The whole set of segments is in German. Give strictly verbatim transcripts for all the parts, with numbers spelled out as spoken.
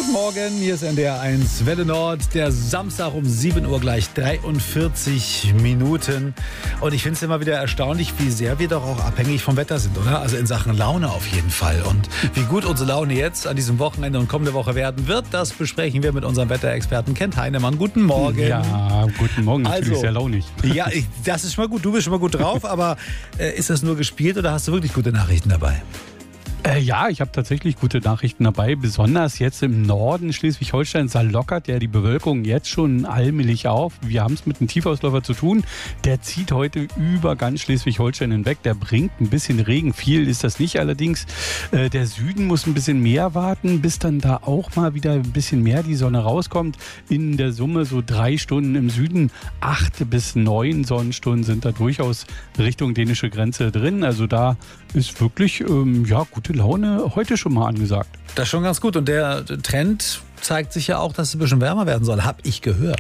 Guten Morgen, hier ist N D R eins Welle Nord, der Samstag um sieben Uhr gleich dreiundvierzig Minuten. Und ich finde es immer wieder erstaunlich, wie sehr wir doch auch abhängig vom Wetter sind, oder? Also in Sachen Laune auf jeden Fall. Und wie gut unsere Laune jetzt an diesem Wochenende und kommende Woche werden wird, das besprechen wir mit unserem Wetterexperten Kent Heinemann. Guten Morgen. Ja, guten Morgen, natürlich also, sehr launig. Ja, ich, das ist schon mal gut, du bist schon mal gut drauf, aber äh, ist das nur gespielt oder hast du wirklich gute Nachrichten dabei? Äh, ja, ich habe tatsächlich gute Nachrichten dabei. Besonders jetzt im Norden Schleswig-Holsteins, da lockert ja die Bewölkung jetzt schon allmählich auf. Wir haben es mit einem Tiefausläufer zu tun. Der zieht heute über ganz Schleswig-Holstein hinweg. Der bringt ein bisschen Regen. Viel ist das nicht allerdings. Äh, der Süden muss ein bisschen mehr warten, bis dann da auch mal wieder ein bisschen mehr die Sonne rauskommt. In der Summe so drei Stunden im Süden. Acht bis neun Sonnenstunden sind da durchaus Richtung dänische Grenze drin. Also da ist wirklich, ähm, ja, gute Laune heute schon mal angesagt. Das ist schon ganz gut. Und der Trend zeigt sich ja auch, dass es ein bisschen wärmer werden soll. Hab ich gehört.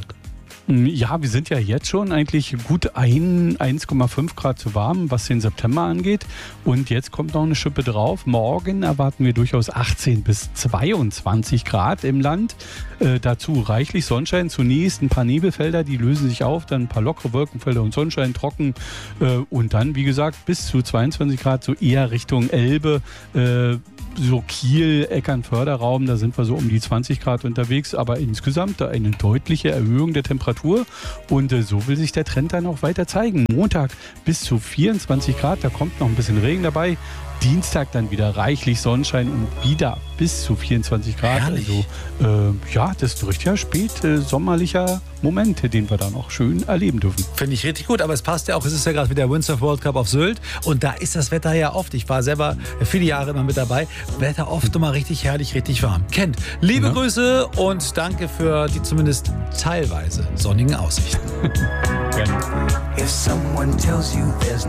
Ja, wir sind ja jetzt schon eigentlich gut eins Komma fünf Grad zu warm, was den September angeht. Und jetzt kommt noch eine Schippe drauf. Morgen erwarten wir durchaus achtzehn bis zweiundzwanzig Grad im Land. Äh, dazu reichlich Sonnenschein. Zunächst ein paar Nebelfelder, die lösen sich auf. Dann ein paar lockere Wolkenfelder und Sonnenschein, trocken. Äh, und dann, wie gesagt, bis zu zweiundzwanzig Grad, so eher Richtung Elbe. Äh, so Kiel, Eckernförderraum, da sind wir so um die zwanzig Grad unterwegs, aber insgesamt eine deutliche Erhöhung der Temperatur und äh, so will sich der Trend dann auch weiter zeigen. Montag bis zu vierundzwanzig Grad, da kommt noch ein bisschen Regen dabei. Dienstag dann wieder reichlich Sonnenschein und wieder bis zu vierundzwanzig Grad. Herrlich. Also äh, ja, das ist richtig spät äh, sommerlicher Moment, den wir da noch schön erleben dürfen. Finde ich richtig gut, aber es passt ja auch, es ist ja gerade wieder Windsurf World Cup auf Sylt und da ist das Wetter ja oft, ich war selber viele Jahre immer mit dabei, Wetter oft immer richtig herrlich, richtig warm. Kent, liebe ja. Grüße und danke für die zumindest teilweise sonnigen Aussichten. Gerne. If someone tells you there's